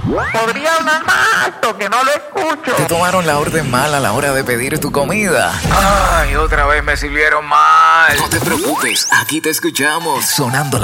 ¿Podría hablar más alto, que no lo escucho? Te tomaron la orden mal a la hora de pedir tu comida. Ay, otra vez me sirvieron mal. No te preocupes, aquí te escuchamos. Sonando